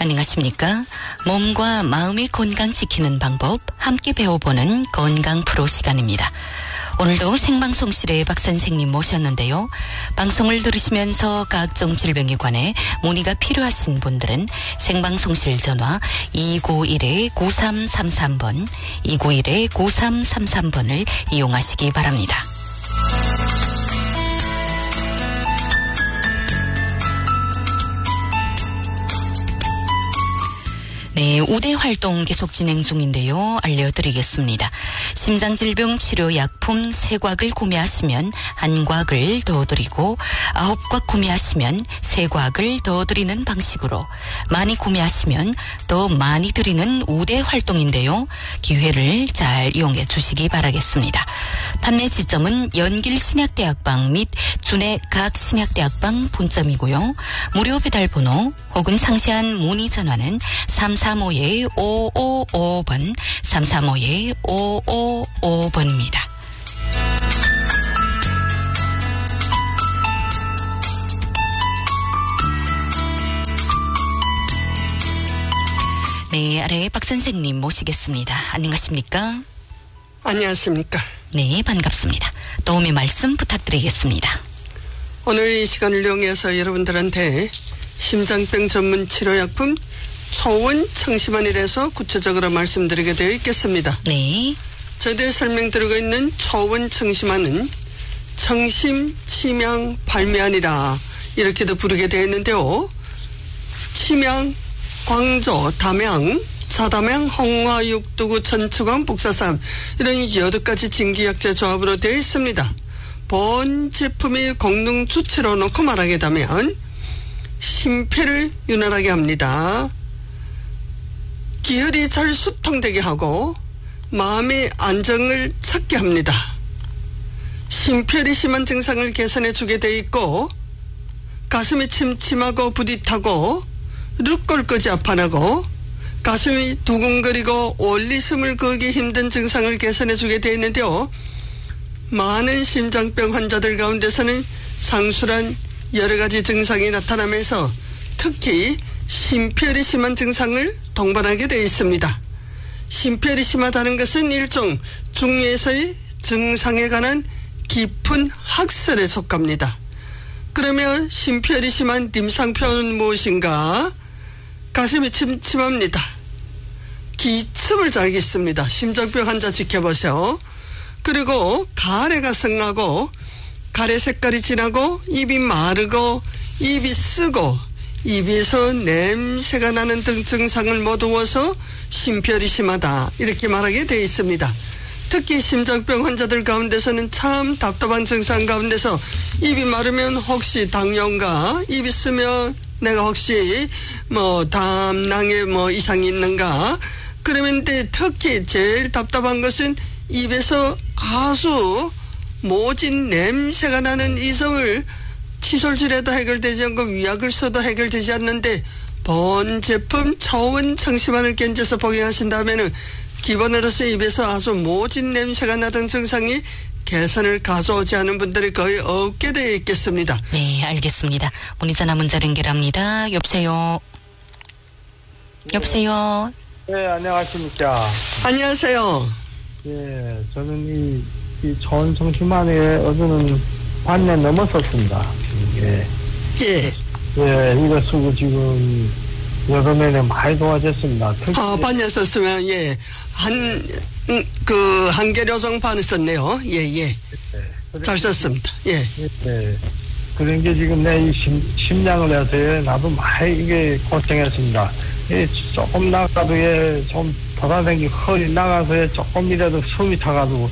안녕하십니까? 몸과 마음의 건강 지키는 방법 함께 배워보는 건강 프로 시간입니다. 오늘도 생방송실에 박 선생님 모셨는데요. 방송을 들으시면서 각종 질병에 관해 문의가 필요하신 분들은 생방송실 전화 291-9333번, 291-9333번을 이용하시기 바랍니다. 네, 우대 활동 계속 진행 중인데요. 알려드리겠습니다. 심장질병 치료 약품 3곽을 구매하시면 1곽을 더 드리고 9곽 구매하시면 3곽을 더 드리는 방식으로 많이 구매하시면 더 많이 드리는 우대 활동인데요. 기회를 잘 이용해 주시기 바라겠습니다. 판매 지점은 연길신약대학방 및 준해 각 신약대학방 본점이고요. 무료 배달번호 혹은 상세한 문의 전화는 335-5555번, 335-5555번입니다. 네, 아래 박 선생님 모시겠습니다. 안녕하십니까? 안녕하십니까? 네, 반갑습니다. 도움의 말씀 부탁드리겠습니다. 오늘 이 시간을 이용해서 여러분들한테 심장병 전문 치료약품 초원 청심환에 대해서 구체적으로 말씀드리게 되어 있겠습니다. 네. 저희들이 설명드리고 있는 초원 청심환은 청심, 침양, 발매안이라 이렇게도 부르게 되어 있는데요. 침양, 광조, 담양, 사담양, 홍화, 육두구, 천추광, 북사삼 이런 8가지 진기약재 조합으로 되어 있습니다. 본 제품의 공동 주체로 놓고 말하게 되면 심폐를 윤활하게 합니다. 기혈이 잘 수통되게 하고 마음의 안정을 찾게 합니다. 심폐이 심한 증상을 개선해 주게 되어 있고 가슴이 침침하고 부릿하고 륵골까지 아파나고 가슴이 두근거리고 올리숨을 거기 힘든 증상을 개선해 주게 되어 있는데요. 많은 심장병 환자들 가운데서는 상술한 여러 가지 증상이 나타나면서 특히 심폐이 심한 증상을 동반하게 되어 있습니다. 심폐이 심하다는 것은 일종 중에서의 증상에 관한 깊은 학설에 속합니다. 그러면 심폐이 심한 임상표는 무엇인가? 가슴이 침침합니다. 기침을 잘 깃습니다. 심장병 환자 지켜보세요. 그리고 가래가 성하고 가래 색깔이 진하고 입이 마르고 입이 쓰고 입에서 냄새가 나는 등 증상을 모두어서 심폐이 심하다 이렇게 말하게 되어 있습니다. 특히 심장병 환자들 가운데서는 참 답답한 증상 가운데서 입이 마르면 혹시 당뇨인가, 입이 쓰면 내가 혹시 담낭에 이상이 있는가, 그러면 특히 제일 답답한 것은 입에서 아주 모진 냄새가 나는 이성을 칫솔질해도 해결되지 않고 위약을 써도 해결되지 않는데 본 제품 초원 청심환을 견져서 복용하신다면은 기본으로서 입에서 아주 모진 냄새가 나던 증상이 개선을 가져오지 않은 분들이 거의 없게 되어 있겠습니다. 네, 알겠습니다. 문의전화 문자 연결합니다. 여보세요. 여보세요. 네, 안녕하십니까. 안녕하세요. 예, 저는 이 초원 청심환에 어제는 반년 넘었었습니다. 예. 예. 예, 이거 쓰고 지금 여러 내내 많이 좋아졌습니다. 반년 썼으면, 예. 한 개료 정도 썼네요. 예, 예. 네, 잘 썼습니다. 예. 예. 그런 게 지금 내 이 심장을 해서 나도 많이 이게 고생했습니다. 예, 조금 나가도 좀 돌아다니기 허리 나가서 조금이라도 숨이 차가지고